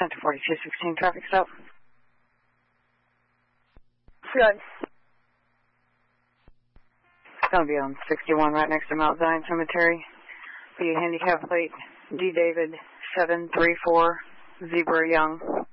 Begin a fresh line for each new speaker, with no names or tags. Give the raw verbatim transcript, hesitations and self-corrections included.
Center forty-two sixteen, traffic stop.
Good.
It's going to be on sixty-one right next to Mount Zion Cemetery. Be a handicap plate D David seven three four Zebra Young.